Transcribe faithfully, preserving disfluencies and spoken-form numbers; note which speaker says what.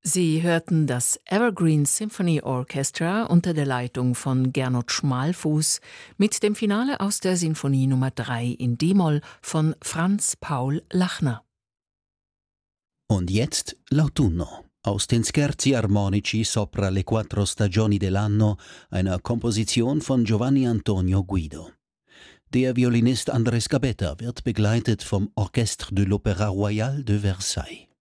Speaker 1: Sie hörten das Evergreen Symphony Orchestra unter der Leitung von Gernot Schmalfuß mit dem Finale aus der Sinfonie Nummer drei in D-Moll von Franz Paul Lachner.
Speaker 2: Und jetzt L'Autunno aus den Scherzi armonici sopra le quattro stagioni dell'anno, einer Komposition von Giovanni Antonio Guido. Der Violinist Andrés Gabetta wird begleitet vom Orchestre de l'Opéra Royal de Versailles.